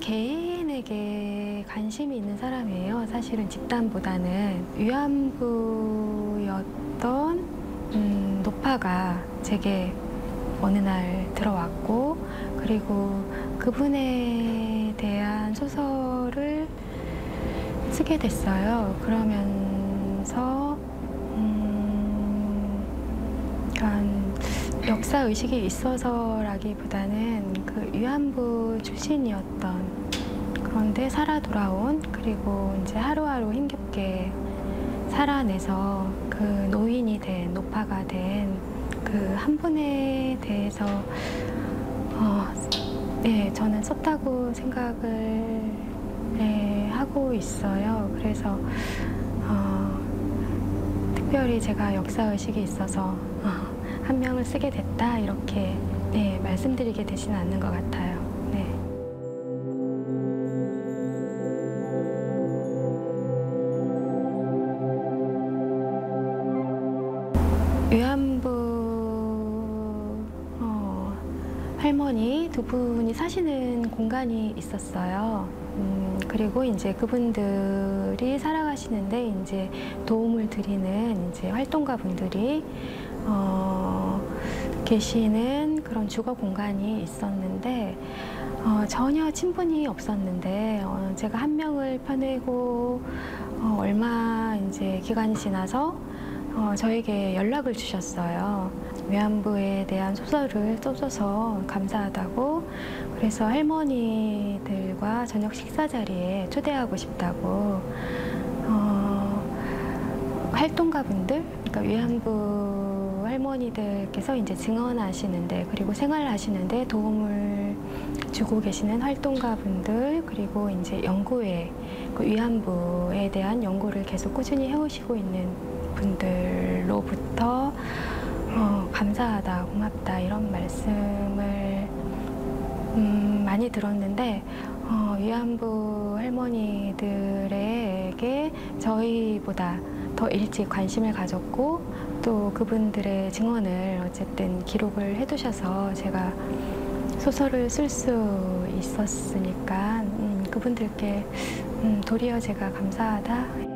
개인에게 관심이 있는 사람이에요. 사실은 집단보다는. 위안부였던 노파가 제게 어느 날 들어왔고, 그리고 그분에 대한 소설을 쓰게 됐어요. 그러면서 약간 역사의식이 있어서라기보다는 그 위안부 출신이었던, 그런데 살아 돌아온, 그리고 이제 하루하루 힘겹게 살아내서 그 노인이 된, 노파가 된 그 한 분에 대해서 네, 저는 썼다고 생각을 하고 있어요. 그래서 특별히 제가 역사의식이 있어서 한 명을 쓰게 됐다, 이렇게 네, 말씀드리게 되지는 않는 것 같아요. 네. 위안부 할머니 두 분이 사시는 공간이 있었어요. 그리고 이제 그분들이 살아가시는데 이제 도움을 드리는 이제 활동가 분들이 계시는 그런 주거 공간이 있었는데 전혀 친분이 없었는데 제가 한 명을 펴내고 얼마 이제 기간이 지나서 저에게 연락을 주셨어요. 위안부에 대한 소설을 써줘서 감사하다고, 그래서 할머니들과 저녁 식사 자리에 초대하고 싶다고, 활동가분들, 그러니까 위안부 할머니들께서 이제 증언하시는데, 그리고 생활하시는데 도움을 주고 계시는 활동가분들, 그리고 이제 연구회, 그 위안부에 대한 연구를 계속 꾸준히 해오시고 있는 분들로부터 감사하다, 고맙다, 이런 말씀을 많이 들었는데, 위안부 할머니들에게 저희보다 더 일찍 관심을 가졌고, 또 그분들의 증언을 어쨌든 기록을 해두셔서 제가 소설을 쓸 수 있었으니까 그분들께 도리어 제가 감사하다.